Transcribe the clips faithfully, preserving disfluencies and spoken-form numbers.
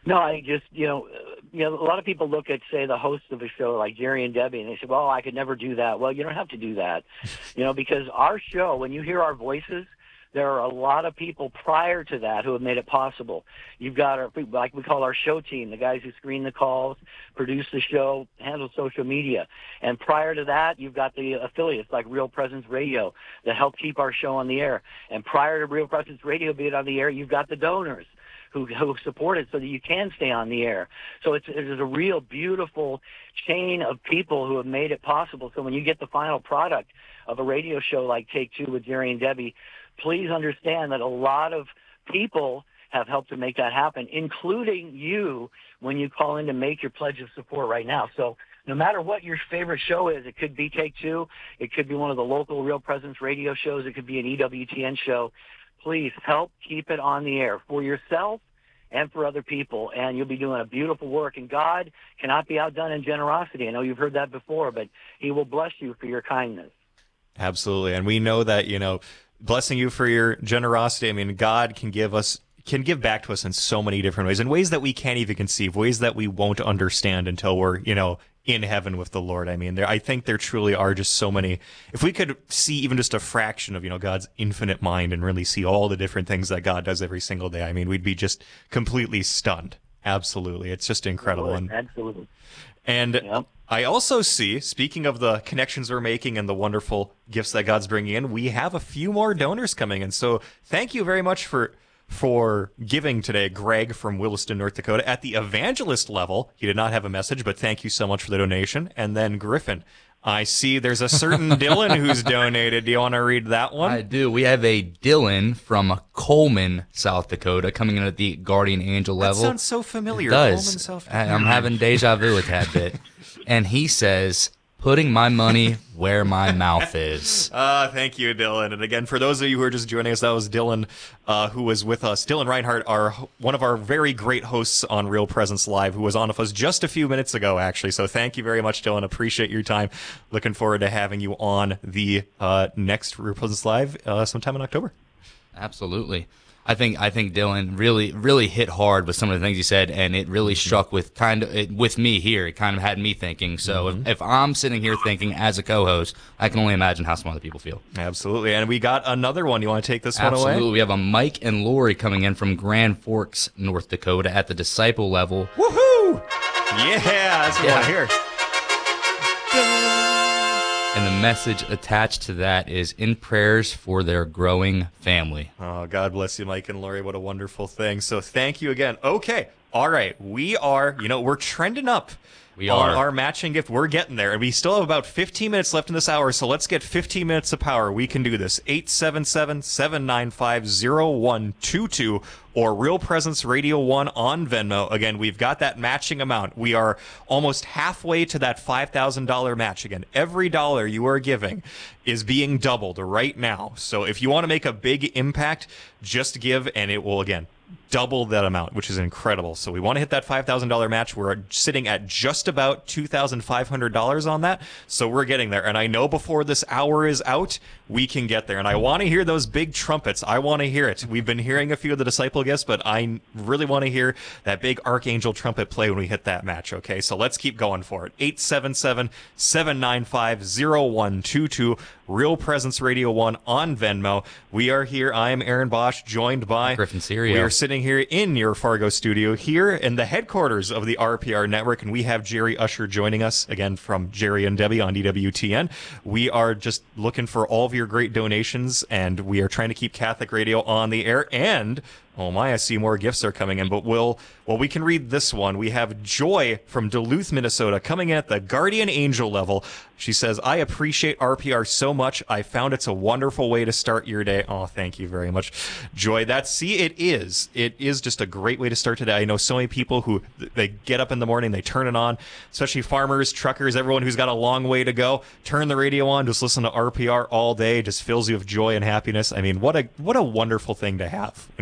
No, I just, you know, uh, you know, a lot of people look at, say, the hosts of a show like Jerry and Debbie, and they say, well, I could never do that. Well, you don't have to do that, you know, because our show, when you hear our voices, there are a lot of people prior to that who have made it possible. You've got our, like we call our show team, the guys who screen the calls, produce the show, handle social media. And prior to that, you've got the affiliates like Real Presence Radio that help keep our show on the air. And prior to Real Presence Radio being on the air, you've got the donors who, who support it so that you can stay on the air. So it's, it's a real beautiful chain of people who have made it possible. So when you get the final product of a radio show like Take Two with Jerry and Debbie, please understand that a lot of people have helped to make that happen, including you when you call in to make your pledge of support right now. So no matter what your favorite show is, it could be Take Two, it could be one of the local Real Presence radio shows, it could be an E W T N show. Please help keep it on the air for yourself and for other people, and you'll be doing a beautiful work. And God cannot be outdone in generosity. I know you've heard that before, but he will bless you for your kindness. Absolutely. And we know that, you know, blessing you for your generosity. I mean, God can give us, can give back to us in so many different ways, in ways that we can't even conceive, ways that we won't understand until we're, you know, in heaven with the Lord. I mean, there, I think there truly are just so many. If we could see even just a fraction of, you know, God's infinite mind and really see all the different things that God does every single day, I mean, we'd be just completely stunned. Absolutely. It's just incredible. And, Absolutely. And yep. I also see, speaking of the connections we're making and the wonderful gifts that God's bringing in, we have a few more donors coming in. So thank you very much for for giving today, Greg from Williston, North Dakota. At the evangelist level, he did not have a message, but thank you so much for the donation. And then Griffin, I see there's a certain Dylan who's donated. Do you want to read that one? I do. We have a Dylan from Coleman, South Dakota, coming in at the Guardian Angel level. That sounds so familiar. It does. Coleman, South I, I'm having deja vu a tad bit. And he says, putting my money where my mouth is. Uh, thank you, Dylan. And again, for those of you who are just joining us, that was Dylan uh, who was with us. Dylan Reinhardt, our, one of our very great hosts on Real Presence Live, who was on with us just a few minutes ago, actually. So thank you very much, Dylan. Appreciate your time. Looking forward to having you on the uh, next Real Presence Live uh, sometime in October. Absolutely. I think I think Dylan really really hit hard with some of the things he said, and it really struck with kind of it, with me here. It kind of had me thinking. So mm-hmm. if, if I'm sitting here thinking as a co-host, I can only imagine how some other people feel. Absolutely. And we got another one. You want to take this Absolutely. one away? Absolutely. We have a Mike and Lori coming in from Grand Forks, North Dakota, at the disciple level. Woohoo! Yeah, that's what yeah. I want to hear. And the message attached to that is in prayers for their growing family. Oh, God bless you, Mike and Lori. What a wonderful thing. So thank you again. Okay. All right. We are, you know, we're trending up. We on are. Our matching gift. We're getting there. And we still have about fifteen minutes left in this hour. So let's get fifteen minutes of power. We can do this. eight seven seven, seven nine five, zero one two two or Real Presence Radio one on Venmo. Again, we've got that matching amount. We are almost halfway to that five thousand dollars match. Again, every dollar you are giving is being doubled right now. So if you want to make a big impact, just give and it will, again, double that amount, which is incredible. So we want to hit that five thousand dollars match. We're sitting at just about two thousand five hundred dollars on that. So we're getting there. And I know before this hour is out, we can get there. And I want to hear those big trumpets. I want to hear it. We've been hearing a few of the disciple guests, but I really want to hear that big archangel trumpet play when we hit that match. Okay, so let's keep going for it. eight seven seven, seven nine five, zero one two two, Real Presence Radio one on Venmo. We are here. I am Aaron Bosch, joined by Griffin Serio. We are sitting here in your Fargo studio here in the headquarters of the R P R network, and we have Jerry Usher joining us again from Jerry and Debbie on E W T N. We are just looking for all of your great donations, and we are trying to keep Catholic radio on the air. And oh my, I see more gifts are coming in, but we'll, well, we can read this one. We have Joy from Duluth, Minnesota, coming in at the Guardian Angel level. She says, I appreciate R P R so much. I found it's a wonderful way to start your day. Oh, thank you very much, Joy. That's, see, it is. It is just a great way to start today. I know so many people who, they get up in the morning, they turn it on, especially farmers, truckers, everyone who's got a long way to go. Turn the radio on, just listen to R P R all day. Just fills you with joy and happiness. I mean, what a, what a wonderful thing to have when you're driving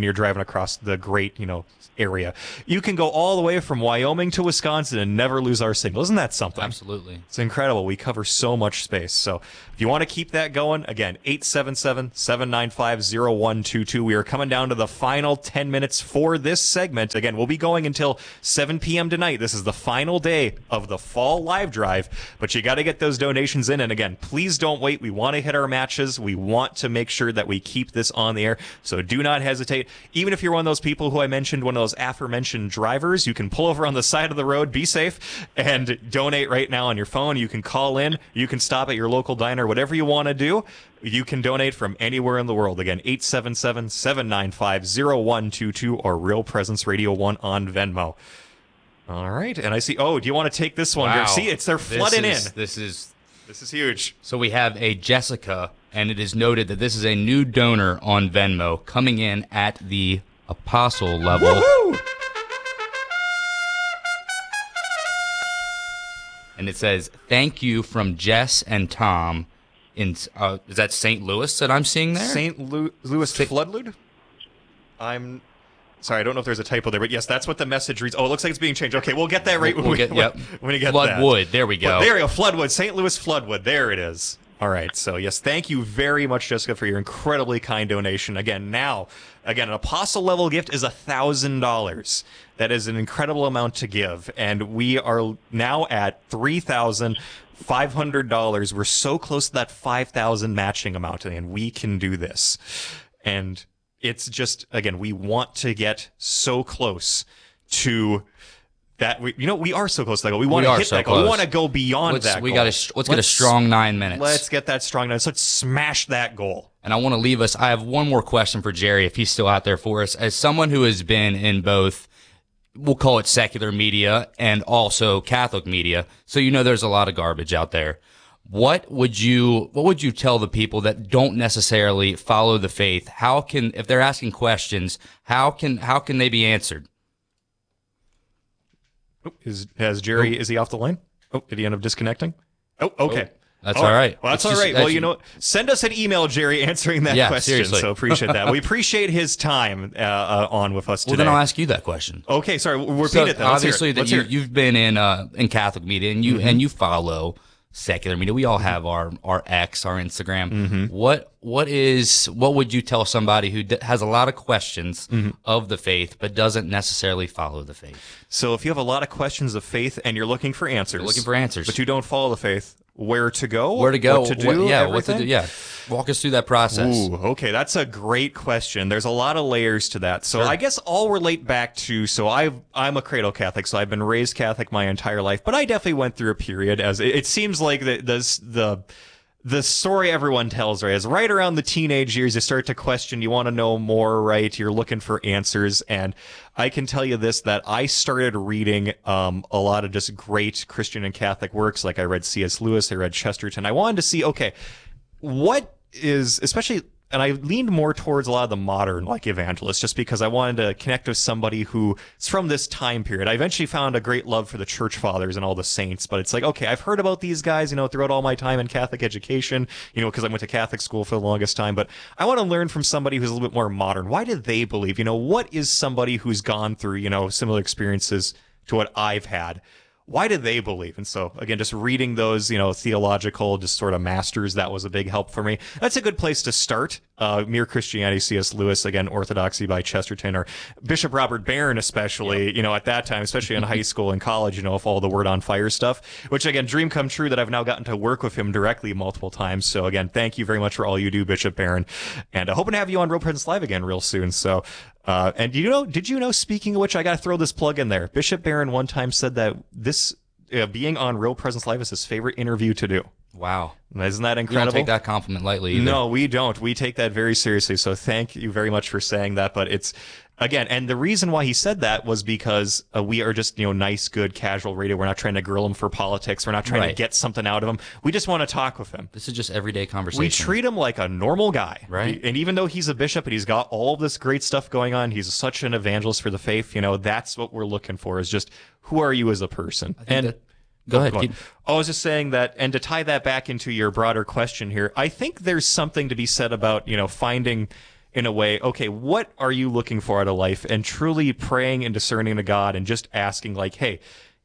across the great, you know, area. You can go all the way from Wyoming to Wisconsin and never lose our signal. Isn't that something? Absolutely. It's incredible. We cover so much space. So if you want to keep that going, again, eight seven seven, seven nine five, zero one two two. We are coming down to the final ten minutes for this segment. Again, we'll be going until seven p.m. tonight. This is the final day of the fall live drive, but you got to get those donations in. And again, please don't wait. We want to hit our matches. We want to make sure that we keep this on the air. So do not hesitate. Even if you're one of those people who I mentioned, one of those aforementioned drivers, you can pull over on the side of the road, be safe, and donate right now on your phone. You can call in. You can stop at your local diner, whatever you want to do. You can donate from anywhere in the world. Again, eight seven seven, seven nine five, zero one two two or Real Presence Radio one on Venmo. All right. And I see, oh, do you want to take this one? Wow. See, it's they're This flooding is- in. This is This is huge. So we have a Jessica, and it is noted that this is a new donor on Venmo coming in at the Apostle level. Woohoo! And it says, thank you from Jess and Tom. In uh, Is that Saint Louis that I'm seeing there? Saint Lu- Louis Floodwood? I'm sorry, I don't know if there's a typo there, but yes, that's what the message reads. Oh, it looks like it's being changed. Okay, we'll get that right when, We'll we, get- yep. when we get that. Floodwood. There we go. But there we go. Floodwood. Saint Louis Floodwood. There it is. All right. So, yes, thank you very much, Jessica, for your incredibly kind donation. Again, now, again, an apostle level gift is one thousand dollars. That is an incredible amount to give. And we are now at three thousand five hundred dollars. We're so close to that five thousand dollars matching amount, and we can do this. And it's just, again, we want to get so close to that. We, you know, we are so close to that goal. We want We to are hit so that goal. We close. want to go beyond Let's, that we goal. gotta, let's, get a strong nine minutes. Let's get that strong nine. Let's smash that goal. And I want to leave us. I have one more question for Jerry, if he's still out there for us. As someone who has been in both, we'll call it secular media and also Catholic media, so you know there's a lot of garbage out there. What would you What would you tell the people that don't necessarily follow the faith? How can, if they're asking questions, how can how can they be answered? Oh, is has Jerry? Is he off the line? Oh, did he end up disconnecting? Oh, okay. That's all all right. Well, that's It's all just- right. Well, that's- you know, what? Send us an email, Jerry, answering that Yeah, question. seriously. So appreciate that. We appreciate his time uh, uh, on with us Well, today. then I'll ask you that question. Okay, sorry. w- Repeat So it. Then. Let's hear it. obviously, that Let's you, hear it. you've been in uh, in Catholic media, and you Mm-hmm. and you follow secular media. We all have our our X, our Instagram. Mm-hmm. What what is what would you tell somebody who d- has a lot of questions Mm-hmm. of the faith but doesn't necessarily follow the faith? So if you have a lot of questions of faith and you're looking for answers, You're looking for answers. but you don't follow the faith, where to go? Where to go? What to do? What- yeah, everything? what to do? Yeah, walk us through that process. Ooh, okay, that's a great question. There's a lot of layers to that. So I guess I'll relate back to, so I've, I'm a cradle Catholic, so I've been raised Catholic my entire life, but I definitely went through a period as, it, it seems like the, the, the, the story everyone tells, right, is right around the teenage years, you start to question, you want to know more, right? You're looking for answers. And I can tell you this, that I started reading um, a lot of just great Christian and Catholic works. Like I read C S Lewis, I read Chesterton. I wanted to see, okay, what is, especially, and I leaned more towards a lot of the modern, like, evangelists, just because I wanted to connect with somebody who is from this time period. I eventually found a great love for the church fathers and all the saints, but it's like, okay, I've heard about these guys, you know, throughout all my time in Catholic education, you know, because I went to Catholic school for the longest time, but I want to learn from somebody who's a little bit more modern. Why did they believe? You know, what is somebody who's gone through, you know, similar experiences to what I've had? Why do they believe? And so, again, just reading those, you know, theological, just sort of masters, that was a big help for me. That's a good place to start. Uh, Mere Christianity, C S Lewis, again, Orthodoxy by Chesterton, or Bishop Robert Barron, especially, yep. you know, at that time, especially in high school and college, you know, with all the Word on Fire stuff, which, again, dream come true that I've now gotten to work with him directly multiple times. So, again, thank you very much for all you do, Bishop Barron. And uh, hoping to have you on Real Presence Live again real soon. So, Uh, and you know, did you know, speaking of which, I got to throw this plug in there. Bishop Barron one time said that this, uh, being on Real Presence Live is his favorite interview to do. Wow. Isn't that You incredible? don't take that compliment lightly either. No, we don't. We take that very seriously. So thank you very much for saying that. But it's, again, and the reason why he said that was because uh, we are just, you know, nice, good, casual radio. We're not trying to grill him for politics. We're not trying Right. to get something out of him. We just want to talk with him. This is just everyday conversation. We treat him like a normal guy. Right. And even though he's a bishop and he's got all of this great stuff going on, he's such an evangelist for the faith, you know, that's what we're looking for, is just, who are you as a person? And that- Go ahead. Go on. Keep, I was just saying that, and to tie that back into your broader question here, I think there's something to be said about, you know, finding in a way, okay, what are you looking for out of life? And truly praying and discerning to God and just asking like, hey,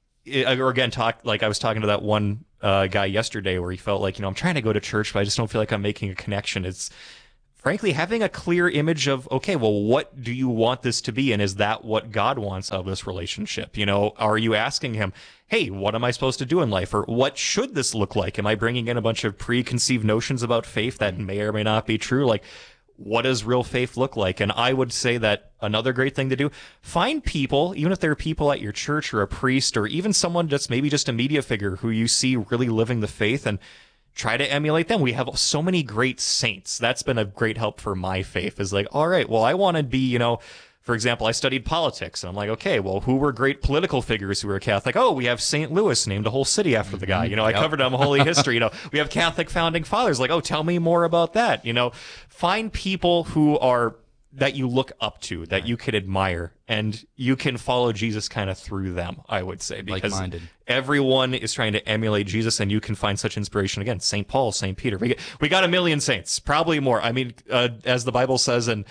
or again, talk like I was talking to that one uh, guy yesterday where he felt like, you know, I'm trying to go to church, but I just don't feel like I'm making a connection. It's frankly having a clear image of, okay, well, what do you want this to be? And is that what God wants of this relationship? You know, are you asking him, hey, what am I supposed to do in life? Or what should this look like? Am I bringing in a bunch of preconceived notions about faith that may or may not be true? Like, what does real faith look like? And I would say that another great thing to do, find people, even if they're people at your church or a priest or even someone that's maybe just a media figure who you see really living the faith, and try to emulate them. We have so many great saints. That's been a great help for my faith, is like, all right, well, I want to be, you know, for example, I studied politics, and I'm like, okay, well, who were great political figures who were Catholic? Oh, we have Saint Louis, named a whole city after the guy. You know, I Yep. covered on Holy History. You know, we have Catholic founding fathers. Like, oh, tell me more about that. You know, find people who are that you look up to, that you can admire, and you can follow Jesus kind of through them, I would say, because Like-minded. everyone is trying to emulate Jesus, and you can find such inspiration. Again, Saint Paul, Saint Peter. We, get, we got a million saints, probably more. I mean, uh, as the Bible says in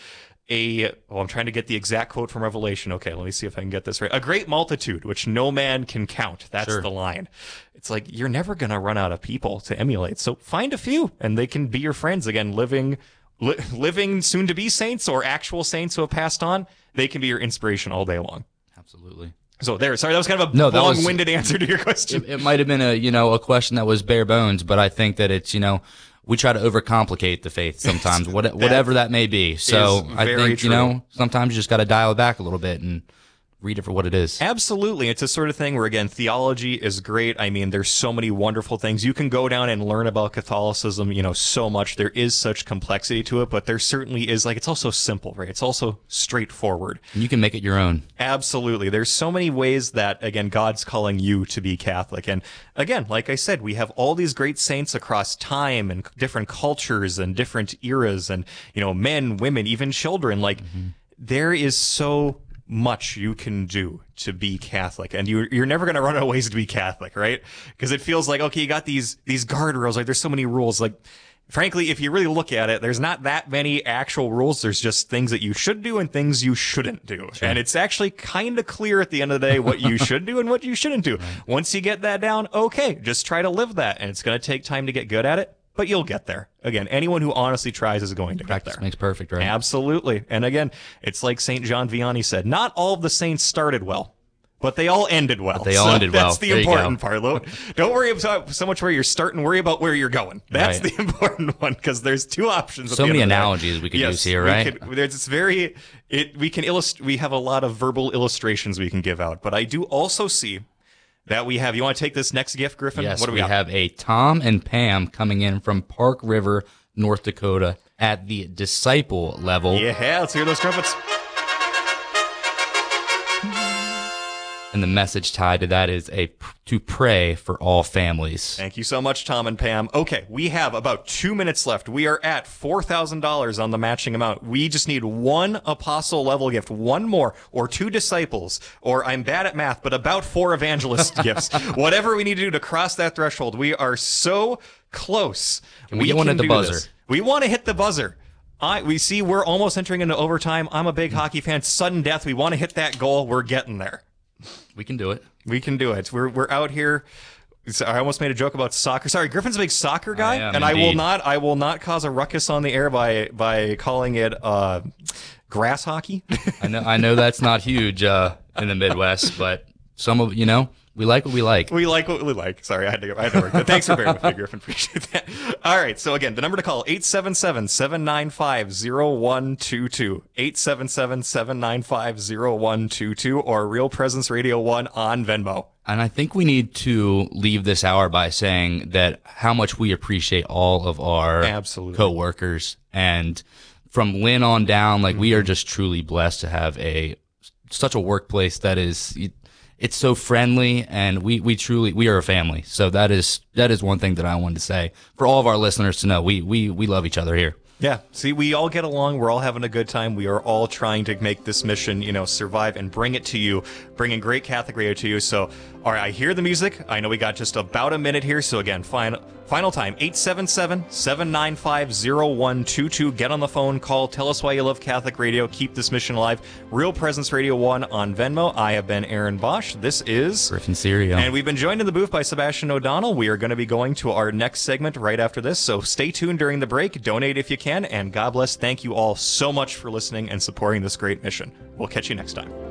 a, oh, I'm trying to get the exact quote from Revelation. Okay, let me see if I can get this right. A great multitude, which no man can count. That's Sure. the line. It's like, you're never going to run out of people to emulate. So find a few, and they can be your friends. Again, living, li- living soon to be saints or actual saints who have passed on, they can be your inspiration all day long. Absolutely. So there, sorry, that was kind of a No, that was- long-winded answer to your question. It, it might have been a, you know, a question that was bare bones, but I think that it's, you know, we try to overcomplicate the faith sometimes, what, whatever that may be. So is I very think, true. you know, sometimes you just got to dial it back a little bit and read it for what it is. Absolutely. It's a sort of thing where, again, theology is great. I mean, there's so many wonderful things. You can go down and learn about Catholicism, you know, so much. There is such complexity to it, but there certainly is, like, it's also simple, right? It's also straightforward. And you can make it your own. Absolutely. There's so many ways that, again, God's calling you to be Catholic. And again, like I said, we have all these great saints across time and different cultures and different eras and, you know, men, women, even children. Like, there is so much you can do to be Catholic, and you're, you're never going to run out of ways to be Catholic, right? Because it feels like, okay, you got these, these guardrails, like there's so many rules. Like, frankly, if you really look at it, there's not that many actual rules. There's just things that you should do and things you shouldn't do. Sure. And it's actually kind of clear at the end of the day what you should do and what you shouldn't do. Right. Once you get that down, okay, just try to live that. And it's going to take time to get good at it, but you'll get there. Again, anyone who honestly tries is going to Practice get there. makes perfect, right? Absolutely. And again, it's like Saint John Vianney said, not all of the saints started well, but they all ended well. But they all so ended well. That's the There you important go. part. Lo- Don't worry about so much where you're starting, worry about where you're going. That's Right. the important one, because there's two options. at So the many end of the day. analogies we could Yes, use here, we right? could- there's, it's very, it, we can illustrate, we have a lot of verbal illustrations we can give out, but I do also see that we have, you want to take this next gift, Griffin? Yes, what do we, we got? have a Tom and Pam coming in from Park River, North Dakota at the disciple level. Yeah, let's hear those trumpets. And the message tied to that is a to pray for all families. Thank you so much, Tom and Pam. Okay, we have about two minutes left. We are at four thousand dollars on the matching amount. We just need one apostle level gift, one more, or two disciples, or I'm bad at math, but about four evangelist gifts. Whatever we need to do to cross that threshold. We are so close. Can we get one at the do buzzer? this. We want to hit the buzzer. I, we see we're almost entering into overtime. I'm a big hockey fan. Sudden death. We want to hit that goal. We're getting there. We can do it. We can do it. We're we're out here. So I almost made a joke about soccer. Sorry, Griffin's a big soccer guy, I am, and I will indeed. not. I will not cause a ruckus on the air by by calling it uh, grass hockey. I know I know that's not huge uh, in the Midwest, but some of you know we like what we like. We like what we like. Sorry, I had to. I had to work that. Thanks for bearing with me, Griffin. Appreciate that. All right. So again, the number to call eight seven seven, seven nine five, zero one two two eight seven seven, seven nine five, zero one two two or Real Presence Radio One on Venmo. And I think we need to leave this hour by saying that how much we appreciate all of our Absolutely. coworkers, and from Lynn on down, like we are just truly blessed to have a such a workplace that is. It's so friendly, and we, we truly we are a family. So that is that is one thing that I wanted to say for all of our listeners to know. We we we love each other here. Yeah. See, we all get along. We're all having a good time. We are all trying to make this mission, you know, survive and bring it to you, bringing great Catholic radio to you. So, all right, I hear the music. I know we got just about a minute here. So, again, final, final time, eight seven seven, seven nine five, zero one two two. Get on the phone, call, tell us why you love Catholic radio. Keep this mission alive. Real Presence Radio one on Venmo. I have been Aaron Bosch. This is Griffin Serio. And we've been joined in the booth by Sebastian O'Donnell. We are going to be going to our next segment right after this. So stay tuned during the break. Donate if you can. And God bless. Thank you all so much for listening and supporting this great mission. We'll catch you next time.